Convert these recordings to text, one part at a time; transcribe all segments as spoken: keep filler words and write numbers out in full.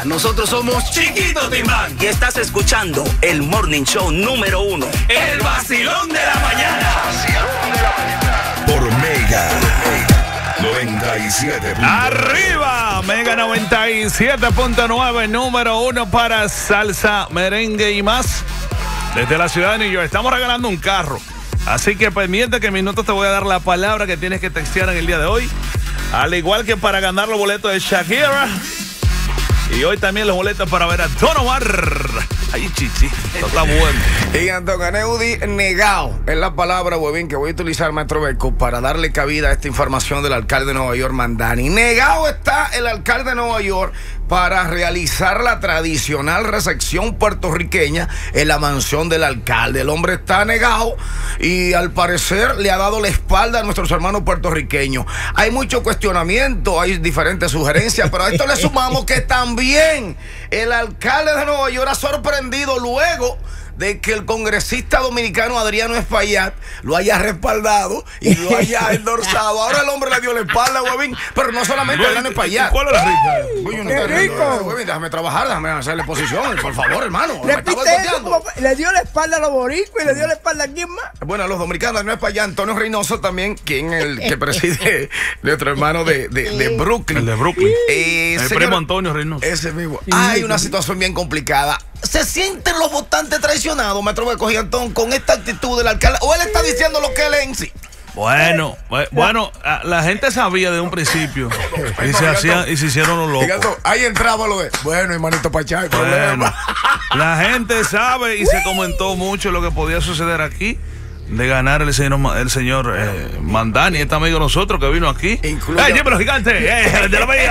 Nosotros somos Chiquito Timbán. Y estás escuchando el Morning Show número uno. El vacilón de la mañana. Vacilón de la mañana. Por Mega. noventa y siete. Arriba, Mega noventa y siete punto nueve, número uno para salsa, merengue y más. Desde la ciudad de New York estamos regalando un carro. Así que pendiente que en minutos te voy a dar la palabra que tienes que textear en el día de hoy. Al igual que para ganar los boletos de Shakira. Y hoy también los boletos para ver a Don Omar. Ay, chichi, esto está bueno. Y Antonio Neudi, negado es la palabra, huevín, que voy a utilizar, maestro Beco, para darle cabida a esta información del alcalde de Nueva York, Mandani. Negado está el alcalde de Nueva York para realizar la tradicional recepción puertorriqueña en la mansión del alcalde. El hombre está negado y al parecer le ha dado la espalda a nuestros hermanos puertorriqueños. Hay mucho cuestionamiento, hay diferentes sugerencias, pero a esto le sumamos que también el alcalde de Nueva York ha sorprendido luego de que el congresista dominicano Adriano Espaillat lo haya respaldado y lo haya endorsado. Ahora el hombre le dio la espalda, huevín, pero no solamente a Adriano Espaillat. ¿Cuál es la rica? Uy, no ¡Qué rico! Huevín, déjame trabajar, déjame hacerle posición, por favor, hermano. Me estaba Repite eso, boicoteando. como fue. Le dio la espalda a los boricuas y le dio la espalda a quién más. Bueno, a los dominicanos, Adriano Espaillat, Antonio Reynoso también, quien el que preside nuestro hermano de, de, de Brooklyn. El de Brooklyn. Eh, El señor, primo Antonio Reynoso. Ese mismo. Hay una situación bien complicada. ¿Se sienten los votantes traicionados, maestro Beco Gigantón, con esta actitud del alcalde? ¿O él está diciendo lo que él es en sí? Bueno, bu- bueno, a- la gente sabía de un principio y se hacían y se hicieron los locos. Gigantón, ahí entraba lo de, bueno, hermanito Pachá, hay Bueno, problema. la gente sabe y se comentó mucho lo que podía suceder aquí de ganar el señor Ma- el señor eh, Mandani, este amigo de nosotros que vino aquí. Incluye- ¡Ey, dímelo, gigante! ¡Eh, de la Bahía!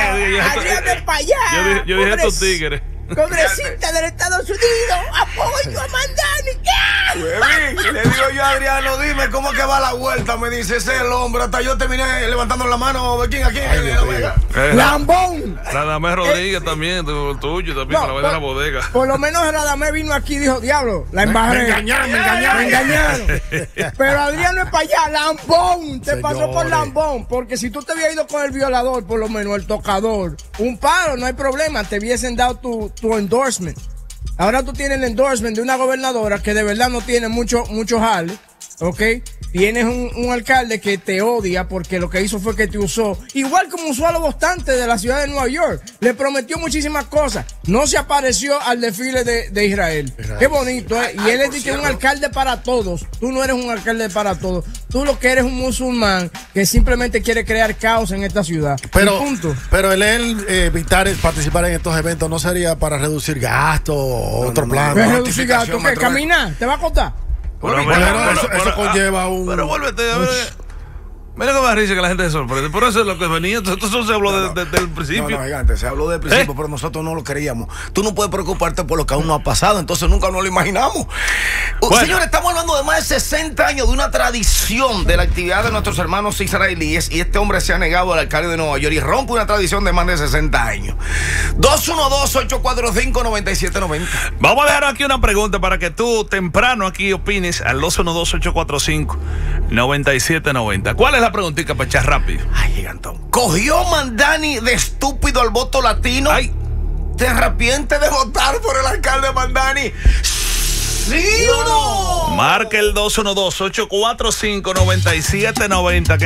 Adrián Espaillat. Yo dije, yo dije Congres- estos tigres. Congresista del Estados Unidos, apoyo a Mandani. ¿Qué? Huevín, le digo yo a Adriano, dime cómo que va la vuelta. Me dice, ese es el hombre. Hasta yo terminé levantando la mano. ¿De quién? ¿A quién? Eh, Lambón. Radamés Rodríguez también, tu- tuyo también, No, para la vaina de la por- bodega. Por lo menos Radamés vino aquí y dijo, diablo, la embarré. Me engañaron, me engañaron. Me engañaron. Pero Adriano es para allá, lambón. Te pasó por lambón. Porque si tú te habías ido con el violador, por lo menos el tocador, un paro, no hay problema. Te hubiesen dado tu, tu endorsement. Ahora tú tienes el endorsement de una gobernadora que de verdad no tiene mucho, mucho jale, ¿ok? Tienes un, un alcalde que te odia porque lo que hizo fue que te usó, igual como usó a los votantes de la ciudad de Nueva York. Le prometió muchísimas cosas. No se apareció al desfile de, de Israel. Qué bonito, ¿eh? Y él es de que un alcalde para todos. Tú no eres un alcalde para todos. Tú lo que eres un musulmán que simplemente quiere crear caos en esta ciudad. Pero, Y punto. pero el él eh, evitar el participar en estos eventos no sería para reducir gastos o otro no, plan. ¿Ves no, reducir gasto? ¿Qué? maestro. ¿Caminar? ¿Te va a costar? Pero, Bueno, pero- eso, pero- eso pero- conlleva un. Pero vuélvete a ver. Mira que me da risa que la gente se sorprende. Por eso es lo que venía. Esto eso se habló de- de- desde el No, principio. no, gigante, se habló del principio, ¿Eh? pero nosotros no lo queríamos. Tú no puedes preocuparte por lo que aún no ha pasado, entonces nunca nos lo imaginamos. Uh, Bueno. Señores, estamos hablando de más de sesenta años de una tradición de la actividad de nuestros hermanos israelíes y este hombre se ha negado al alcalde de Nueva York y rompe una tradición de más de sesenta años. dos uno dos, ocho cuatro cinco, nueve siete nueve cero. Vamos a dejar aquí una pregunta para que tú temprano aquí opines al dos uno dos, ocho cuatro cinco, nueve siete nueve cero. ¿Cuál es la preguntita para echar rápido? Ay, gigantón. ¿Cogió Mandani de estúpido al voto latino? Ay. ¿Te arrepientes de votar por el alcalde Mandani? ¿Sí o no? Marca el dos uno dos, ocho cuatro cinco, nueve siete nueve cero.